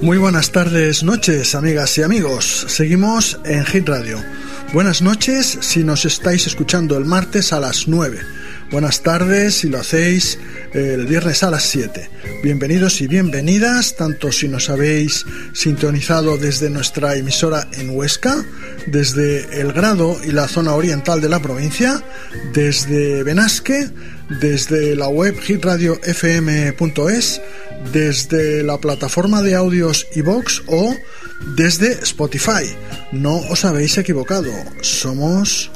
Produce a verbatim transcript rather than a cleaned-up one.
Muy buenas tardes, noches, amigas y amigos. Seguimos en Hit Radio. Buenas noches si nos estáis escuchando el martes a las nueve. Buenas tardes si lo hacéis el viernes a las siete. Bienvenidos y bienvenidas, tanto si nos habéis sintonizado desde nuestra emisora en Huesca, desde El Grado y la zona oriental de la provincia, desde Benasque, desde la web hit radio f m punto es, desde la plataforma de audios iVoox o desde Spotify. No os habéis equivocado, somos